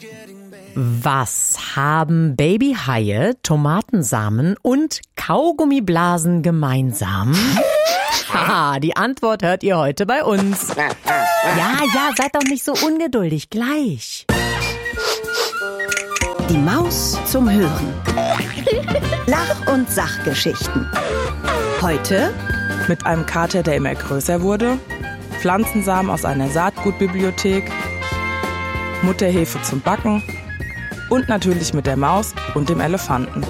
Was haben Babyhaie, Tomatensamen und Kaugummiblasen gemeinsam? Haha, die Antwort hört ihr heute bei uns. Ja, seid doch nicht so ungeduldig, gleich. Die Maus zum Hören. Lach- und Sachgeschichten. Heute mit einem Kater, der immer größer wurde, Pflanzensamen aus einer Saatgutbibliothek, Mutterhefe zum Backen und natürlich mit der Maus und dem Elefanten.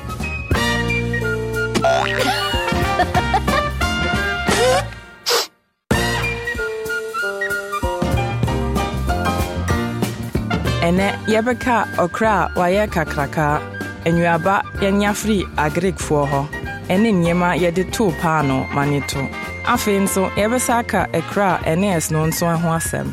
Ene yɛbɛka ɔkra a wayɛ kakraka, ennuaba yɛnya firi agrikfoɔ hɔ, ɛne nneɛma yɛde too paano ma ne to. Afei nso yɛbɛsa aka ɛkra a ɛne ɛsono nso ho asɛm.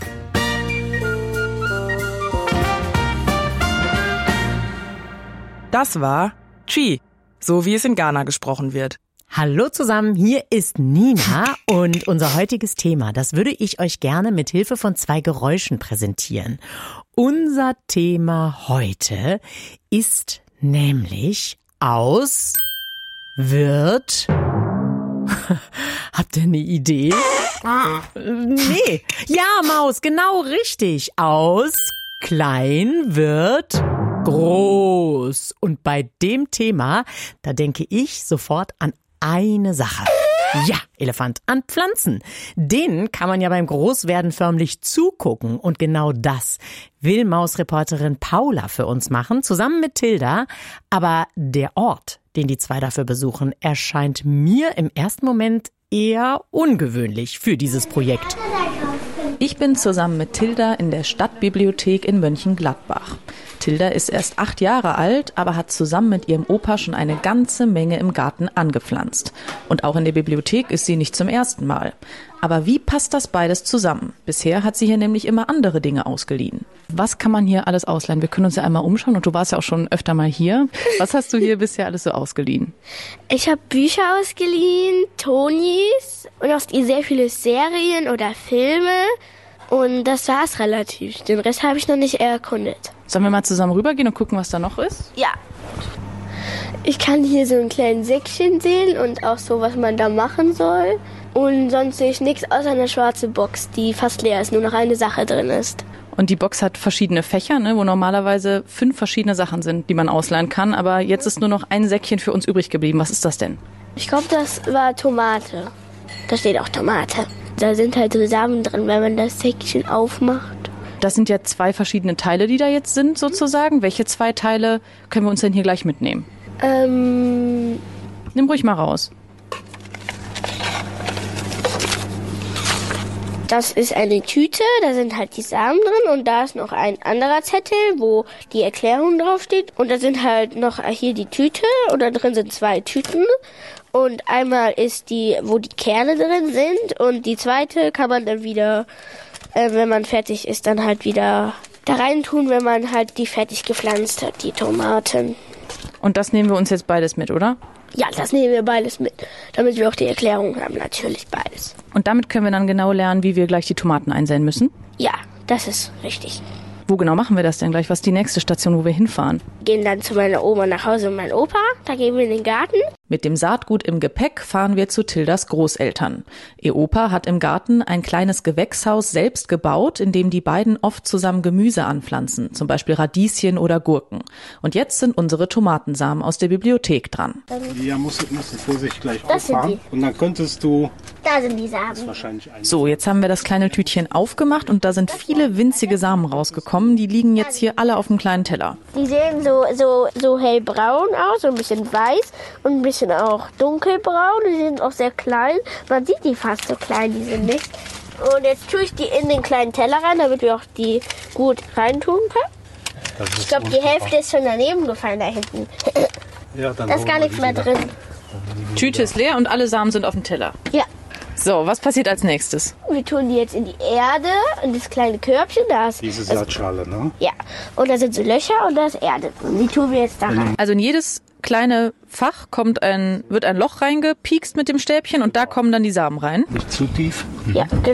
Das war Chi, so wie es in Ghana gesprochen wird. Hallo zusammen, hier ist Nina und unser heutiges Thema, das würde ich euch gerne mit Hilfe von 2 Geräuschen präsentieren. Unser Thema heute ist nämlich aus wird. Habt ihr eine Idee? Nee. Ja, Maus, genau richtig. Aus klein wird groß. Und bei dem Thema, da denke ich sofort an eine Sache. Ja, Elefant, an Pflanzen. Denen kann man ja beim Großwerden förmlich zugucken. Und genau das will Mausreporterin Paula für uns machen, zusammen mit Tilda. Aber der Ort, den die 2 dafür besuchen, erscheint mir im ersten Moment eher ungewöhnlich für dieses Projekt. Ich bin zusammen mit Tilda in der Stadtbibliothek in Mönchengladbach. Tilda ist erst 8 Jahre alt, aber hat zusammen mit ihrem Opa schon eine ganze Menge im Garten angepflanzt. Und auch in der Bibliothek ist sie nicht zum ersten Mal. Aber wie passt das beides zusammen? Bisher hat sie hier nämlich immer andere Dinge ausgeliehen. Was kann man hier alles ausleihen? Wir können uns ja einmal umschauen und du warst ja auch schon öfter mal hier. Was hast du hier bisher alles so ausgeliehen? Ich habe Bücher ausgeliehen, Tonis und auch sehr viele Serien oder Filme. Und das war's relativ. Den Rest habe ich noch nicht erkundet. Sollen wir mal zusammen rübergehen und gucken, was da noch ist? Ja. Ich kann hier so ein kleines Säckchen sehen und auch so, was man da machen soll. Und sonst sehe ich nichts außer eine schwarze Box, die fast leer ist, nur noch eine Sache drin ist. Und die Box hat verschiedene Fächer, ne, wo normalerweise 5 verschiedene Sachen sind, die man ausleihen kann. Aber jetzt ist nur noch ein Säckchen für uns übrig geblieben. Was ist das denn? Ich glaube, das war Tomate. Da steht auch Tomate. Da sind halt so Samen drin, wenn man das Säckchen aufmacht. Das sind ja 2 verschiedene Teile, die da jetzt sind, sozusagen. Welche 2 Teile können wir uns denn hier gleich mitnehmen? Nimm ruhig mal raus. Das ist eine Tüte, da sind halt die Samen drin und da ist noch ein anderer Zettel, wo die Erklärung draufsteht. Und da sind halt noch hier die Tüte und da drin sind 2 Tüten. Und einmal ist die, wo die Kerne drin sind und die zweite kann man dann wieder, wenn man fertig ist, dann halt wieder da rein tun, wenn man halt die fertig gepflanzt hat, die Tomaten. Und das nehmen wir uns jetzt beides mit, oder? Ja, das nehmen wir beides mit, damit wir auch die Erklärung haben, natürlich beides. Und damit können wir dann genau lernen, wie wir gleich die Tomaten einsäen müssen? Ja, das ist richtig. Wo genau machen wir das denn gleich? Was ist die nächste Station, wo wir hinfahren? Wir gehen dann zu meiner Oma nach Hause und meinem Opa. Da gehen wir in den Garten. Mit dem Saatgut im Gepäck fahren wir zu Tildas Großeltern. Ihr Opa hat im Garten ein kleines Gewächshaus selbst gebaut, in dem die beiden oft zusammen Gemüse anpflanzen, zum Beispiel Radieschen oder Gurken. Und jetzt sind unsere Tomatensamen aus der Bibliothek dran. Ja, musst du Vorsicht gleich Das sind auffahren. Und dann könntest du Da sind die Samen. wahrscheinlich ein. So, jetzt haben wir das kleine Tütchen aufgemacht und da sind viele winzige Samen rausgekommen. Die liegen jetzt hier alle auf dem kleinen Teller. Die sehen so hellbraun aus, so ein bisschen weiß und ein bisschen auch dunkelbraun. Die sind auch sehr klein. Man sieht die fast so klein, die sind nicht. Und jetzt tue ich die in den kleinen Teller rein, damit wir auch die gut reintun können. Ich glaube, die Hälfte ist schon daneben gefallen da hinten. Ja, dann Da ist gar nichts mehr drin. Tüte ist leer und alle Samen sind auf dem Teller. Ja. So, was passiert als nächstes? Wir tun die jetzt in die Erde, in das kleine Körbchen. Da ist Diese Saatschale, ne? Ja, und da sind so Löcher und da ist Erde. Und die tun wir jetzt da rein. Also in jedes kleine Fach wird ein Loch reingepiekst mit dem Stäbchen und da kommen dann die Samen rein. Nicht zu tief. Ja, genau.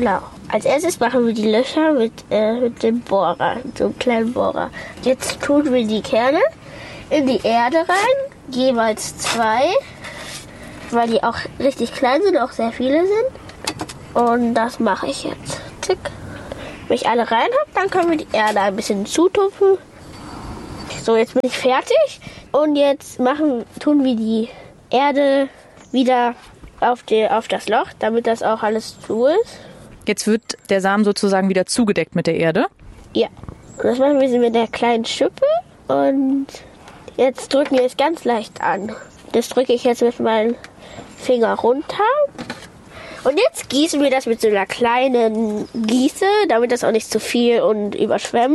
Als erstes machen wir die Löcher mit dem Bohrer, so einem kleinen Bohrer. Jetzt tun wir die Kerne in die Erde rein, jeweils 2, weil die auch richtig klein sind, auch sehr viele sind. Und das mache ich jetzt. Zick. Wenn ich alle rein habe, dann können wir die Erde ein bisschen zutupfen. So, jetzt bin ich fertig. Und jetzt tun wir die Erde wieder auf das Loch, damit das auch alles zu ist. Jetzt wird der Samen sozusagen wieder zugedeckt mit der Erde? Ja, und das machen wir mit der kleinen Schippe. Und jetzt drücken wir es ganz leicht an. Das drücke ich jetzt mit meinem Finger runter. Und jetzt gießen wir das mit so einer kleinen Gieße, damit das auch nicht zu viel und überschwemmt.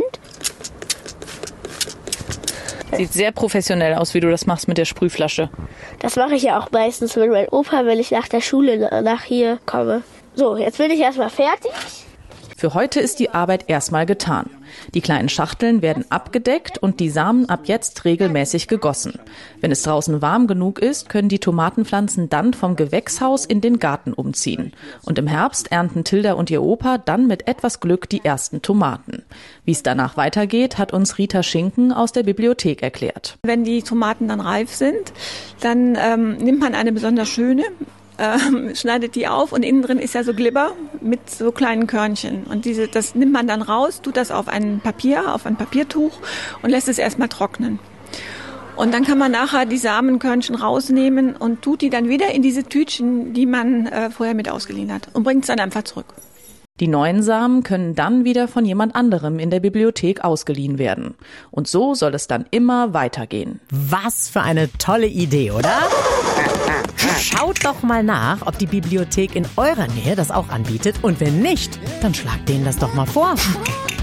Sieht sehr professionell aus, wie du das machst mit der Sprühflasche. Das mache ich ja auch meistens mit meinem Opa, wenn ich nach der Schule nach hier komme. So, jetzt bin ich erstmal fertig. Für heute ist die Arbeit erstmal getan. Die kleinen Schachteln werden abgedeckt und die Samen ab jetzt regelmäßig gegossen. Wenn es draußen warm genug ist, können die Tomatenpflanzen dann vom Gewächshaus in den Garten umziehen. Und im Herbst ernten Tilda und ihr Opa dann mit etwas Glück die ersten Tomaten. Wie es danach weitergeht, hat uns Rita Schinken aus der Bibliothek erklärt. Wenn die Tomaten dann reif sind, dann nimmt man eine besonders schöne, schneidet die auf und innen drin ist ja so Glibber mit so kleinen Körnchen. Und das nimmt man dann raus, tut das auf ein Papiertuch und lässt es erstmal trocknen. Und dann kann man nachher die Samenkörnchen rausnehmen und tut die dann wieder in diese Tütchen, die man vorher mit ausgeliehen hat und bringt es dann einfach zurück. Die neuen Samen können dann wieder von jemand anderem in der Bibliothek ausgeliehen werden. Und so soll es dann immer weitergehen. Was für eine tolle Idee, oder? Schaut doch mal nach, ob die Bibliothek in eurer Nähe das auch anbietet. Und wenn nicht, dann schlagt denen das doch mal vor.